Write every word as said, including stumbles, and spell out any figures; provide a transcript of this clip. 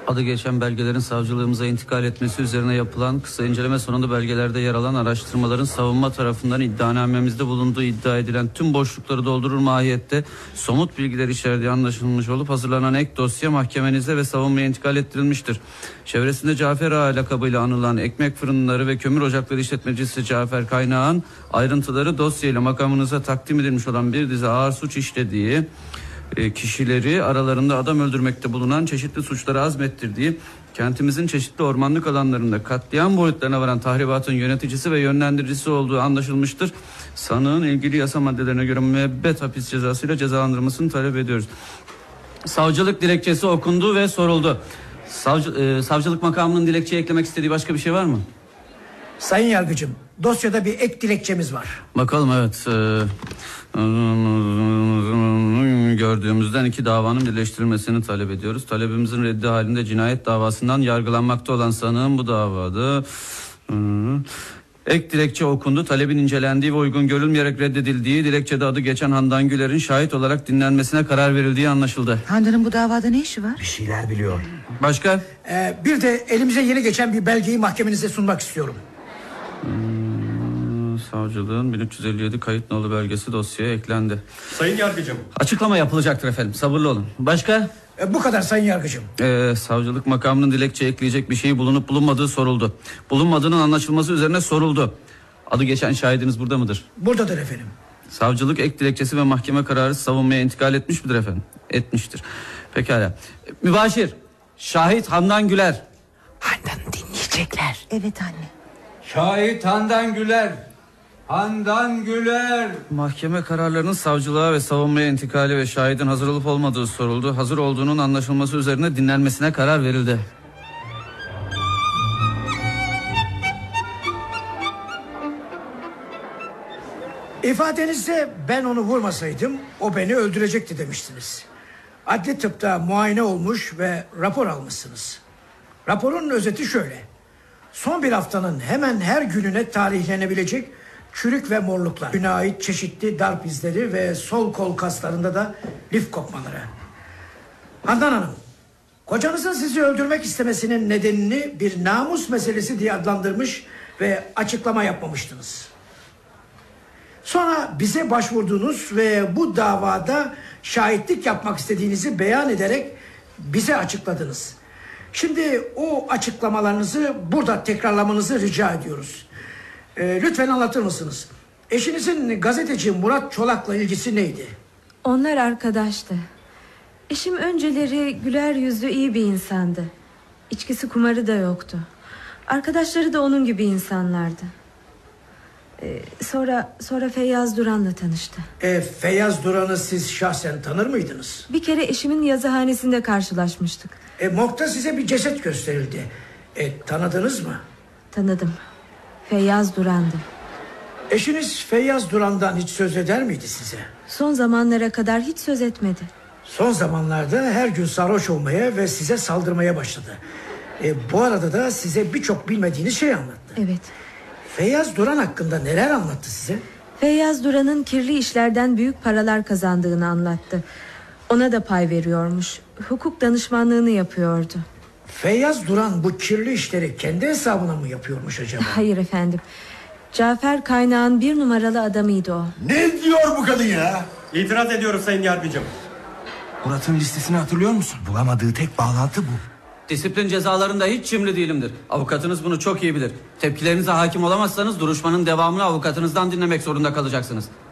Adı geçen belgelerin savcılığımıza intikal etmesi üzerine yapılan kısa inceleme sonunda belgelerde yer alan araştırmaların savunma tarafından iddianamemizde bulunduğu iddia edilen tüm boşlukları doldurur mahiyette somut bilgiler içerdiği anlaşılmış olup hazırlanan ek dosya mahkemenize ve savunmaya intikal ettirilmiştir. Çevresinde Cafer Ağa lakabıyla anılan ekmek fırınları ve kömür ocakları işletmecisi Cafer Kaynağ'ın ayrıntıları dosyayla makamınıza takdim edilmiş olan bir dizi ağır suç işlediği, kişileri aralarında adam öldürmekte bulunan çeşitli suçları azmettirdiği, kentimizin çeşitli ormanlık alanlarında katliam boyutlarına varan tahribatın yöneticisi ve yönlendiricisi olduğu anlaşılmıştır. Sanığın ilgili yasa maddelerine göre müebbet hapis cezasıyla cezalandırılmasını talep ediyoruz. Savcılık dilekçesi okundu ve soruldu. Savcı, e, savcılık makamının dilekçeye eklemek istediği başka bir şey var mı? Sayın Yargıcım, dosyada bir ek dilekçemiz var. Bakalım, evet. Ee, gördüğümüzden iki davanın birleştirilmesini talep ediyoruz. Talebimizin reddi halinde cinayet davasından yargılanmakta olan sanığın bu davada... Ek dilekçe okundu. Talebin incelendiği ve uygun görülmeyerek reddedildiği, dilekçede adı geçen Handan Güler'in şahit olarak dinlenmesine karar verildiği anlaşıldı. Handan'ın bu davada ne işi var? Bir şeyler biliyor. Başka? Ee, bir de elimize yeni geçen bir belgeyi mahkemenize sunmak istiyorum. Hmm, savcılığın bin üç yüz elli yedi kayıt nolu belgesi dosyaya eklendi. Sayın Yargıcım. Açıklama yapılacaktır efendim. Sabırlı olun. Başka? Ee, bu kadar Sayın Yargıcım. Ee, savcılık makamının dilekçeye ekleyecek bir şeyi bulunup bulunmadığı soruldu. Bulunmadığının anlaşılması üzerine soruldu. Adı geçen şahidiniz burada mıdır? Buradadır efendim. Savcılık ek dilekçesi ve mahkeme kararı savunmaya intikal etmiş midir efendim? Etmiştir. Pekala. Mübaşir, şahit Handan Güler. Handan'ı dinleyecekler. Evet anne. Şahit Handan Güler. Handan Güler. Mahkeme kararlarının savcılığa ve savunmaya intikali ve şahidin hazır olup olmadığı soruldu. Hazır olduğunun anlaşılması üzerine dinlenmesine karar verildi. İfadenizde ben onu vurmasaydım o beni öldürecekti demiştiniz. Adli tıpta muayene olmuş ve rapor almışsınız. Raporun özeti şöyle: son bir haftanın hemen her gününe tarihlenebilecek çürük ve morluklar, güne ait çeşitli darp izleri ve sol kol kaslarında da lif kopmaları. Handan Hanım, kocanızın sizi öldürmek istemesinin nedenini bir namus meselesi diye adlandırmış ve açıklama yapmamıştınız. Sonra bize başvurdunuz ve bu davada şahitlik yapmak istediğinizi beyan ederek bize açıkladınız. Şimdi o açıklamalarınızı burada tekrarlamanızı rica ediyoruz. Ee, lütfen anlatır mısınız? Eşinizin gazeteci Murat Çolak'la ilgisi neydi? Onlar arkadaştı. Eşim önceleri güler yüzlü, iyi bir insandı. İçkisi, kumarı da yoktu. Arkadaşları da onun gibi insanlardı. Ee, sonra sonra Feyyaz Duran'la tanıştı. E, Feyyaz Duran'ı siz şahsen tanır mıydınız? Bir kere eşimin yazıhanesinde karşılaşmıştık. E, morgda size bir ceset gösterildi. E, tanıdınız mı? Tanıdım. Feyyaz Duran'dı. Eşiniz Feyyaz Duran'dan hiç söz eder miydi size? Son zamanlara kadar hiç söz etmedi. Son zamanlarda her gün sarhoş olmaya ve size saldırmaya başladı. E, bu arada da size birçok bilmediğiniz şey anlattı. Evet. Feyyaz Duran hakkında neler anlattı size? Feyyaz Duran'ın kirli işlerden büyük paralar kazandığını anlattı. Ona da pay veriyormuş. Hukuk danışmanlığını yapıyordu. Feyyaz Duran bu kirli işleri kendi hesabına mı yapıyormuş acaba? Hayır efendim. Cafer Kaynağ'ın bir numaralı adamıydı o. Ne diyor bu kadın ya? İtiraz ediyorum Sayın Yargıcım. Murat'ın listesini hatırlıyor musun? Bulamadığı tek bağlantı bu. Disiplin cezalarında hiç cimri değilimdir. Avukatınız bunu çok iyi bilir. Tepkilerinize hakim olamazsanız duruşmanın devamını avukatınızdan dinlemek zorunda kalacaksınız.